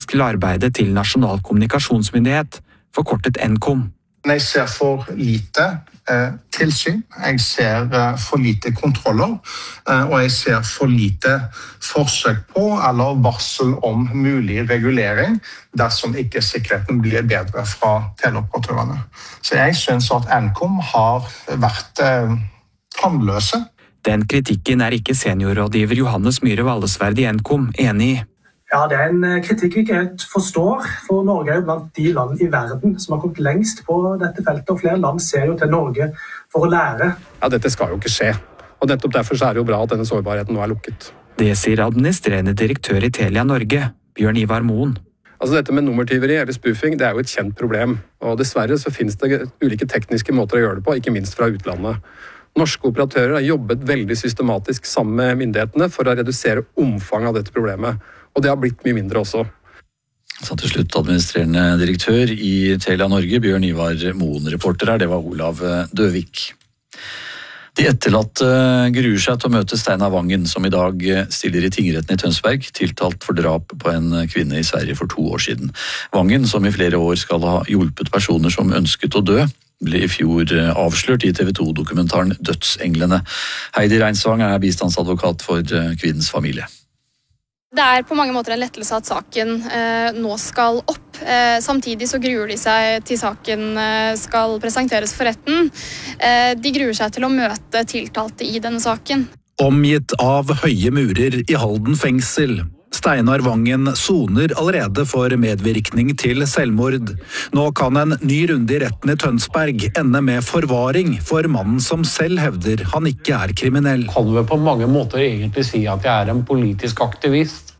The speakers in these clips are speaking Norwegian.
til arbeidet til Nasjonal kommunikasjonsmyndighet, forkortet Nkom. Jeg ser for lite tilsyn, jeg ser for lite kontroller, og jeg ser for lite forsøk på eller varsel om mulig regulering dersom ikke sikkerheten blir bedre fra teleoperatørene. Så jeg synes at Nkom har vært tannløse. Den kritikken ikke seniorrådgiver Johannes Myhre Vallesverd i Nkom enig i. Ja, det en kritikk vi ikke helt forstår, for Norge jo blant de land i verden som har kommet lengst på dette feltet, og flere land ser jo til Norge for å lære. Ja, dette skal jo ikke skje, og nettopp derfor så det jo bra at denne sårbarheten nå lukket. Det sier administrerende direktør i Telia Norge, Bjørn Ivar Moen. Altså dette med nummertyveri eller spoofing, det jo et kjent problem, og dessverre så finnes det ulike tekniske måter å gjøre det på, ikke minst fra utlandet. Norske operatører har jobbet veldig systematisk sammen med myndighetene for å redusere omfanget av dette problemet. Og det har blitt mye mindre også. Så til slutt administrerende direktør i Telia Norge, Bjørn Ivar Moen. Reporter det var Olav Døvik. De etterlatte gruer seg til å møte Steinar Vangen, som i dag stiller i tingretten i Tønsberg, tiltalt for drap på en kvinne i Sverige for 2 år siden. Vangen, som i flere år skal ha hjulpet personer som ønsket å dø, ble i fjor avslørt i TV 2-dokumentaren Dødsenglene. Heidi Reinsvang bistandsadvokat for kvinnens familie. Det på mange måter en lettelse at saken nå skal opp. Samtidig så gruer de seg til saken skal presenteres for retten. De gruer seg til å møte tiltalte i denne saken. Omgitt av høye murer i Halden fengsel. Steinar Vangen soner allerede for medvirkning til selvmord. Nå kan en ny runde i retten i Tønsberg ende med forvaring for mannen som selv hevder han ikke kriminell. Kan vi på mange måter egentlig si at jeg en politisk aktivist?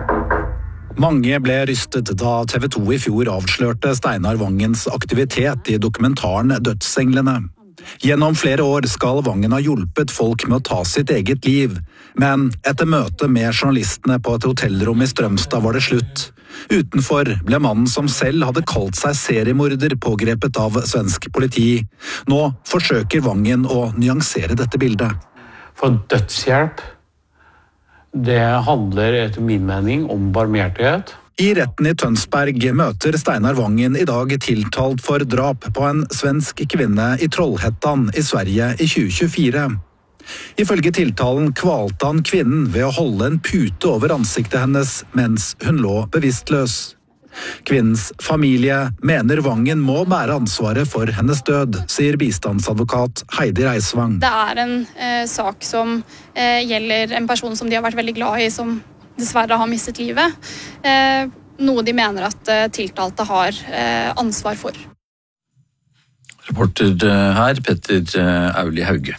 Mange ble rystet da TV 2 i fjor avslørte Steinar Vangens aktivitet i dokumentaren Dødsenglene. Gjennom flere år skal Vangen ha hjulpet folk med å ta sitt eget liv, men etter møte med journalistene på et hotellrom i Strømstad var det slutt. Utenfor ble mannen som selv hadde kalt seg seriemorder pågrepet av svensk politi. Nå forsøker Vangen å nyansere dette bildet. For dødshjelp, det handler etter min mening om barmhjertighet. I retten i Tønsberg møter Steinar Vangen i dag tiltalt for drap på en svensk kvinne i Trollhättan i Sverige i 2024. Ifølge tiltalen kvalte han kvinnen ved å holde en pute over ansiktet hennes mens hun lå bevisstløs. Kvinnens familie mener Vangen må bære ansvaret for hennes død, sier bistandsadvokat Heidi Reinsvang. Det en sak som gjelder en person som de har vært veldig glad i, som dessverre har mistet livet. Noe de mener at tiltalte har ansvar for. Reporter her, Petter Auli Hauge.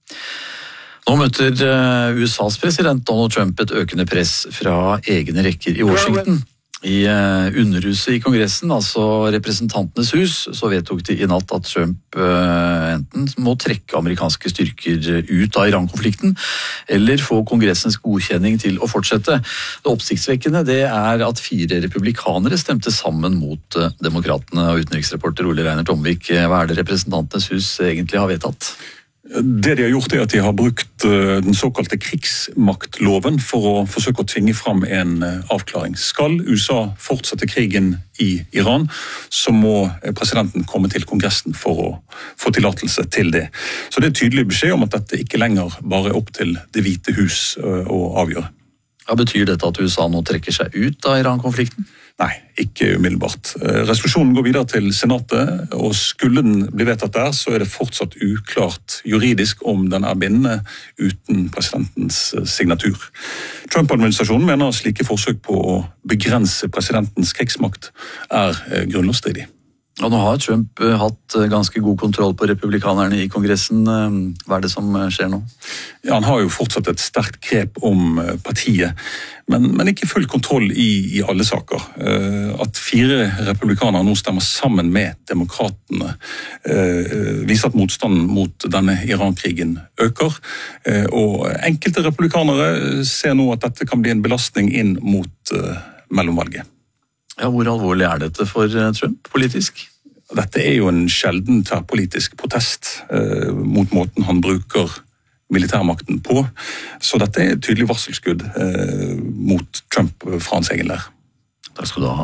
Nå møter USAs president Donald Trump et økende press fra egne rekker i Washington. I underhuset i Kongressen, altså representantenes hus, så vedtok de i natt at Trump enten må trekke amerikanske styrker ut av Iran-konflikten, eller få kongressens godkjenning til å fortsette. Det oppsiktsvekkende det at 4 republikanere stemte sammen mot demokratene, og utenriksreporter Ole Reiner Tomvik, hva det representantenes hus egentlig har vedtatt? Det de har gjort at de har brukt den såkalte krigsmaktloven for å forsøke å tvinge fram en avklaring. Skal USA fortsette krigen i Iran, så må presidenten komme til Kongressen for å få tillatelse til det. Så det tydelig beskjed om at dette ikke lenger bare opp til Det hvite hus å avgjøre. Ja, betyr dette at USA nå trekker seg ut av Iran-konflikten? Nei, ikke umiddelbart. Resolusjonen går videre til Senatet, og skulle den bli vedtatt der, så det fortsatt uklart juridisk om den bindende uten presidentens signatur. Trump-administrasjonen mener slike forsøk på å begrense presidentens krigsmakt grunnlovsstridig. Og nå har Trump hatt ganske god kontroll på republikanerne i Kongressen. Hva det som skjer nå? Ja, han har jo fortsatt et sterkt grep om partiet, men ikke full kontroll i alle saker. At 4 republikanere nå stemmer sammen med demokratene viser at motstanden mot denne Iran-krigen øker. Og enkelte republikanere ser nå at dette kan bli en belastning inn mot mellomvalget. Ja, hvor alvorlig dette for Trump politisk? Dette jo en sjelden tverrpolitisk protest mot måten han bruker militærmakten på. Så dette et tydelig varselskudd mot Trump fra hans egen lær. Takk skal du ha.